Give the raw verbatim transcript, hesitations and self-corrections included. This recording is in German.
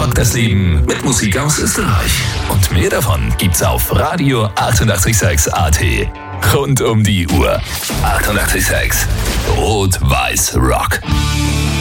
rock das Leben mit Musik aus Österreich. Und mehr davon gibt's auf Radio achtundachtzig Komma sechs A T. Rund um die Uhr. achtundachtzig Komma sechs Rot-Weiß Rock.